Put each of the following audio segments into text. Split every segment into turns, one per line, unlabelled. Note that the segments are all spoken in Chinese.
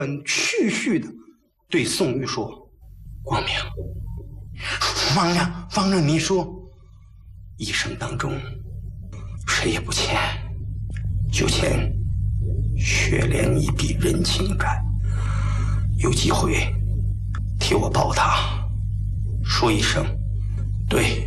很絮絮的对宋玉说：“光明，方丈，你说，一生当中谁也不欠，就欠雪莲一笔人情债，有机会替我报答，说一声对。”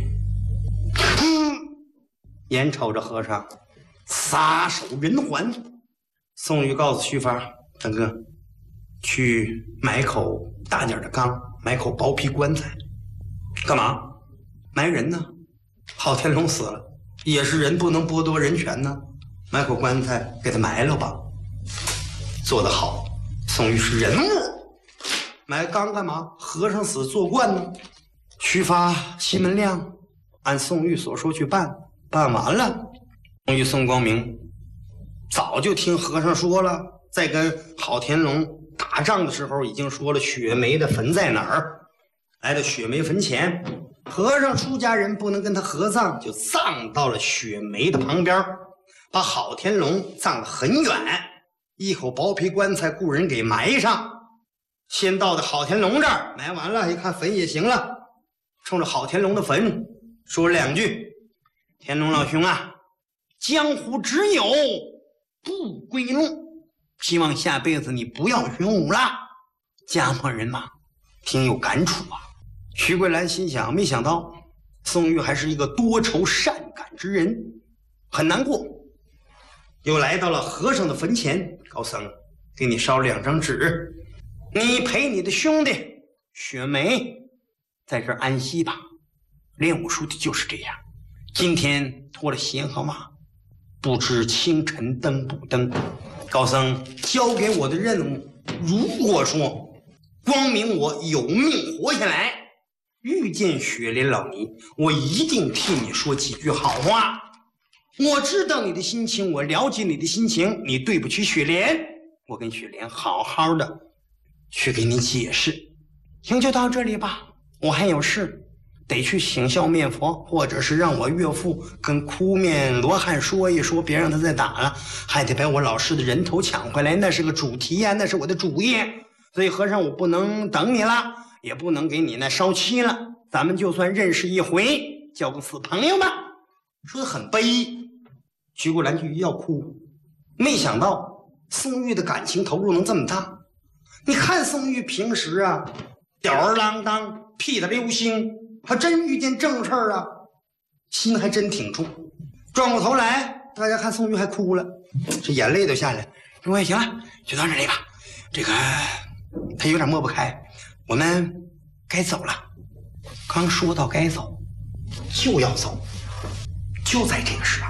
眼瞅着和尚撒手人寰，宋玉告诉须发：“大哥，去买口大点的缸，买口薄皮棺材。干嘛？埋人呢？郝天龙死了，也是人，不能剥夺人权呢。买口棺材给他埋了吧。”做得好，宋玉是人物。买缸干嘛？和尚死做官呢。须发、西门亮按宋玉所说去办，办完了。宋玉、宋光明早就听和尚说了，在跟郝天龙打仗的时候已经说了雪梅的坟在哪儿。来到雪梅坟前，和尚出家人不能跟他合葬，就葬到了雪梅的旁边，把郝天龙葬得很远，一口薄皮棺材雇人给埋上。先到的郝天龙这儿，埋完了，一看坟也行了，冲着郝天龙的坟说了2句：“天龙老兄啊，江湖只有不归路，希望下辈子你不要寻武了。”家伙人马挺有感触啊。徐桂兰心想，没想到宋玉还是一个多愁善感之人，很难过。又来到了和尚的坟前，高僧给你烧2张纸，你陪你的兄弟雪梅在这儿安息吧。练武术的就是这样，今天脱了鞋和袜，不知清晨登不登。高僧交给我的任务，如果说光明我有命活下来，遇见雪莲老尼，我一定替你说几句好话。我知道你的心情，我了解你的心情，你对不起雪莲，我跟雪莲好好的去给你解释。行，就到这里吧，我还有事，得去请笑面佛，或者是让我岳父跟哭面罗汉说一说，别让他再打了，还得把我老师的人头抢回来，那是个主题呀，那是我的主业。所以和尚，我不能等你了，也不能给你那烧漆了，咱们就算认识一回，交个死朋友吧。说得很悲，徐桂兰就要哭，没想到宋玉的感情投入能这么大。你看宋玉平时啊，吊儿郎当，屁他流星，还真遇见正事儿啊，心还真挺重。转过头来，大家看宋玉还哭了，这眼泪都下来。说行了，就到这里吧。这个他有点抹不开，我们该走了。刚说到该走，就要走，就在这个时候，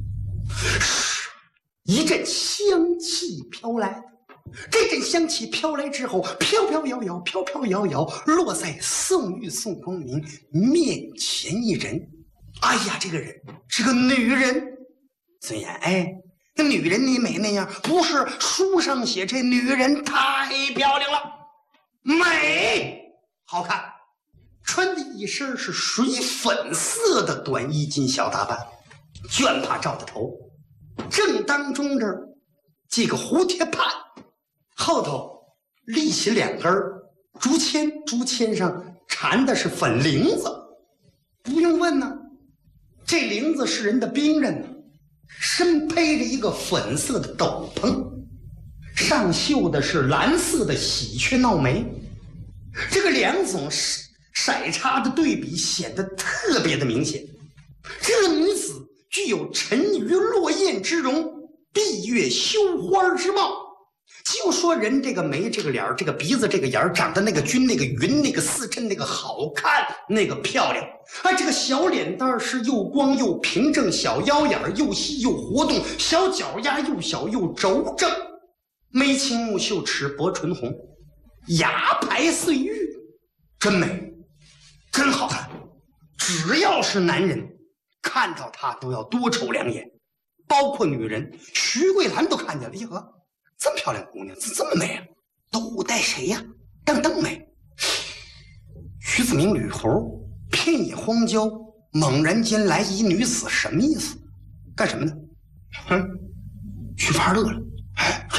一阵香气飘来。这阵香气飘来之后，飘飘摇摇，飘飘摇摇，落在宋玉、宋光明面前一人。哎呀，这个人是个女人。虽然那女人你美那样，不是书上写这女人太漂亮了，美好看，穿的一身是水粉色的短衣襟小打扮，绢帕罩着头，正当中这儿系个蝴蝶帕，后头立起2根竹签，竹签上缠的是粉铃子。不用问呢，这铃子是人的兵刃呢。身披着一个粉色的斗篷，上绣的是蓝色的喜鹊闹梅。这个2种色差的对比显得特别的明显。这个女子具有沉鱼落雁之容，闭月羞花之貌。就说人这个眉，这个脸，这个鼻子，这个眼长得那个均，那个匀，那个四衬，那个好看，那个漂亮。这个小脸蛋是又光又平正，小腰眼又细又活动，小脚丫又小又轴正，眉清目秀，齿薄唇红，牙白碎玉，真美，真好看。只要是男人看到她都要多瞅2眼，包括女人，徐桂兰都看见了。一个这么漂亮姑娘，这么美啊，都带谁呀？邓美。徐子明吕侯遍野荒郊，猛然间来一女子，什么意思？干什么呢？徐发乐了，